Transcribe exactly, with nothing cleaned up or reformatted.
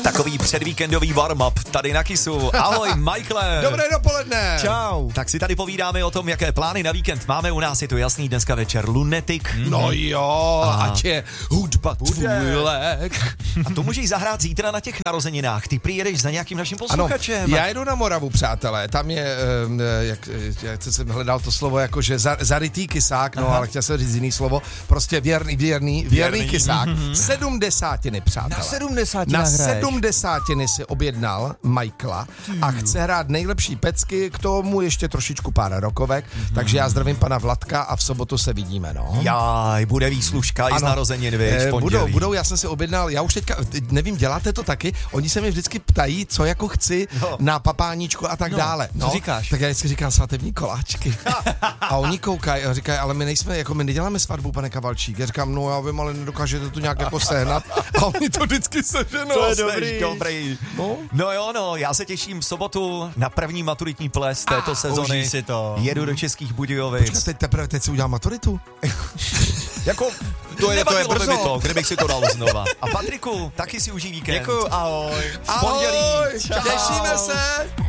Takový předvíkendový warm-up tady na Kissu. Ahoj, Michaele. Dobré dopoledne. Čau. Tak si tady povídáme o tom, jaké plány na víkend máme. U nás je to jasný, dneska večer Lunatic. No jo, A- ať je hudba tvůj lék. A to můžeš zahrát zítra na těch narozeninách. Ty přijedeš za nějakým naším Ano, posluchačem. já jedu na Moravu, přátelé. Tam je, um, jak, jak jsem hledal to slovo, jakože za, zarytý kysák, no, Aha. ale chtěl jsem říct jiný slovo. Prostě věrný, věrný, věrný, Věrný. kysák. Sedmdesátiny, přátelé. Na sedmdesátiny Na hraješ. sedmdesátiny si objednal Michaela a chce hrát nejlepší pecky, k tomu ještě trošičku pár rokovek, takže já zdravím pana Vladka a v sobotu se vidíme, no. Jaj, bude výslužka i z narozenin, víš, Eh, v budou, pondělí. budou, já jsem si objednal, já už teďka, nevím, děláte to taky, oni se mě vždycky ptají, co jako chci No. na papáníčku a tak No, dále. co říkáš? Tak já vždycky říkám svatební koláčky. A oni koukají a říkají, ale my nejsme, jako my neděláme svatbu, pane Kavalčík. Já říkám, no já vím, ale nedokážete to nějak jako sehnat. A oni to vždycky seženou. To je Jsi dobrý. dobrý. No. No jo, no, já se těším v sobotu na první maturitní ples této Ah, sezony. užij si to. Jedu do Českých Počkej, Budějovic. teď teprve, teď si udělám maturitu. Jako, To je- to je nevadilo by brzo. mi to, kdybych si to dal znova. A Patriku, taky si užij víkend. Děkuju, ahoj. V pondělí. Ahoj, Čau. těšíme se.